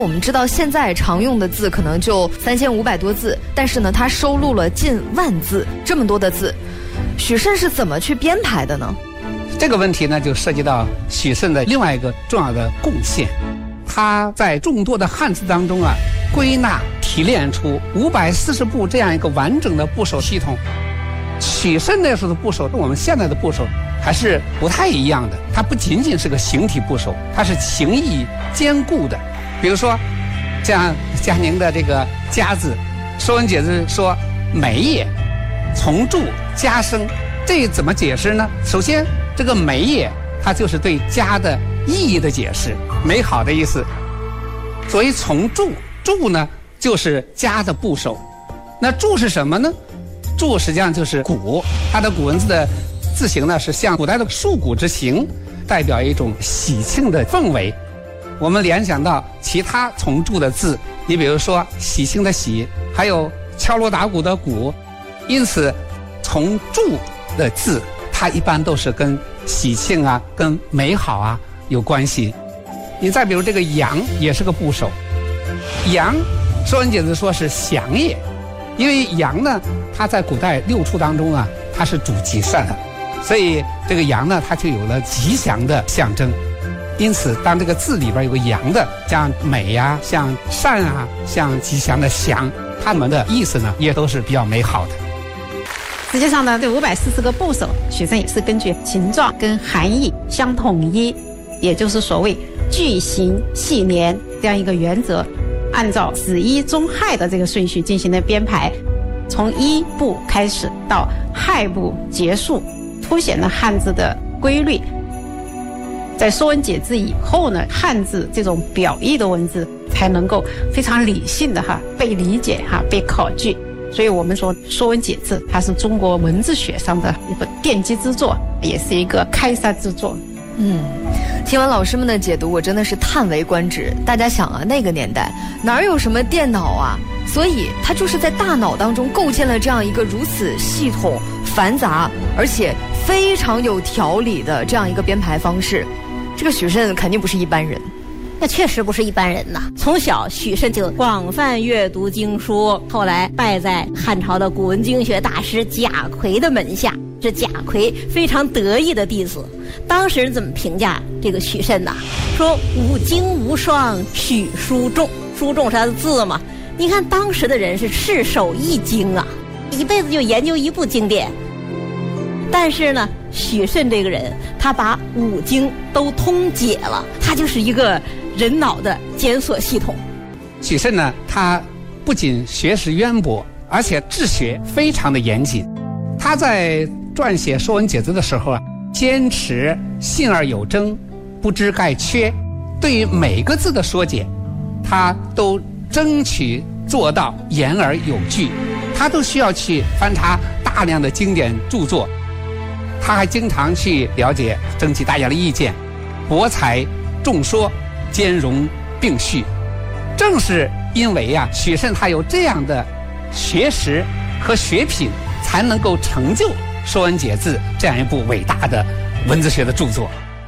我们知道现在常用的字可能就3500多字，但是呢，它收录了近万字，这么多的字，许慎是怎么去编排的呢？ 这个问题呢，就涉及到许慎的另外一个重要的贡献。他在众多的汉字当中啊，归纳提炼出540部这样一个完整的部首系统。许慎那时候的部首跟我们现在的部首还是不太一样的，它不仅仅是个形体部首，它是情意兼顾的。比如说像佳宁的这个家字，说文解字说美也，从注加声，这怎么解释呢？首先这个美也，它就是对家的意义的解释，美好的意思。所以从注，注呢就是家的部首。那注是什么呢？注实际上就是鼓，它的古文字的字形呢是像古代的树鼓之形，代表一种喜庆的氛围。我们联想到其他从注的字，你比如说喜庆的喜，还有敲锣打鼓的鼓，因此从注的字它一般都是跟喜庆啊、跟美好啊有关系。你再比如这个阳也是个部首，阳说文解字说是祥也，因为阳呢它在古代六畜当中啊它是主吉善的，所以这个阳呢它就有了吉祥的象征。因此当这个字里边有个阳的，像美啊、像善啊、像吉祥的祥，它们的意思呢也都是比较美好的。 实际上呢，这540个部首，许慎也是根据形状跟含义相统一，也就是所谓句形系连这样一个原则，按照子一中亥的这个顺序进行的编排，从一部开始到亥部结束，凸显了汉字的规律。在说文解字以后呢，汉字这种表意的文字才能够非常理性的被理解被考据。所以我们说说文解字它是中国文字学上的一本奠基之作，也是一个开山之作。 听完老师们的解读，我真的是叹为观止。大家想啊，那个年代哪有什么电脑啊，所以他就是在大脑当中构建了这样一个如此系统、繁杂而且非常有条理的这样一个编排方式。这个许慎肯定不是一般人。 那确实不是一般人呐！从小许慎就广泛阅读经书，后来拜在汉朝的古文经学大师贾逵的门下，是贾逵非常得意的弟子。当时人怎么评价这个许慎呢？说五经无双，许书重。书重是他的字嘛？你看当时的人是赤手一经啊，一辈子就研究一部经典。但是呢，许慎这个人，他把五经都通解了，他就是一个人脑的检索系统。 许慎呢，他不仅学识渊博，而且治学非常的严谨。他在撰写说文解字的时候啊，坚持信而有征，不知盖缺。对于每个字的说解，他都争取做到言而有据，他都需要去翻查大量的经典著作。他还经常去了解，征集大家的意见，博采众说，兼容并蓄。正是因为许慎他有这样的学识和学品，才能够成就《说文解字》这样一部伟大的文字学的著作。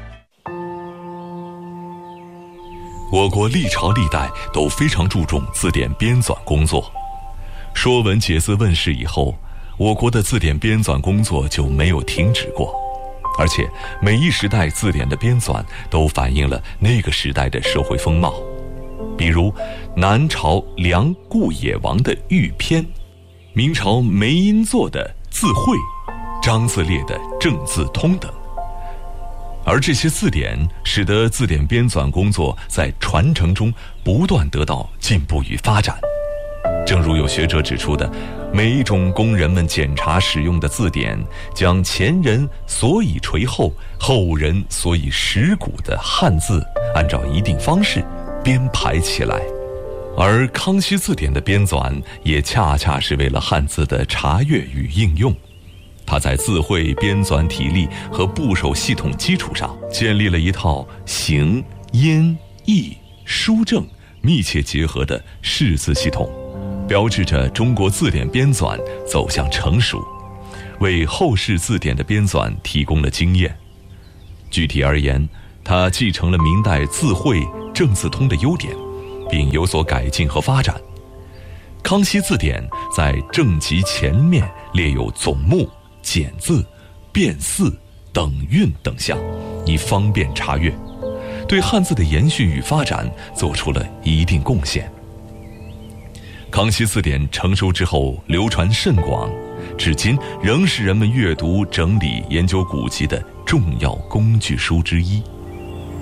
我国历朝历代都非常注重字典编纂工作，《说文解字》问世以后，我国的字典编纂工作就没有停止过，而且每一时代字典的编纂都反映了那个时代的社会风貌。比如南朝梁顾野王的《玉篇》，明朝梅因作的《字会》，张自烈的《正字通》等。而这些字典使得字典编纂工作在传承中不断得到进步与发展。正如有学者指出的，每一种供人们检查使用的字典，将前人所以垂后，后人所以蚀骨的汉字，按照一定方式编排起来。而康熙字典的编纂也恰恰是为了汉字的查阅与应用。他在字会编纂体例和部首系统基础上，建立了一套形、音、义、书正密切结合的识字系统，标志着中国字典编纂走向成熟，为后世字典的编纂提供了经验。具体而言，它继承了明代字会、正字通的优点， 并有所改进和发展。康熙字典在正集前面列有总目、简字、变字、等韵等项，以方便查阅，对汉字的延续与发展做出了一定贡献。康熙字典成熟之后流传甚广，至今仍是人们阅读、整理、研究古籍的重要工具书之一。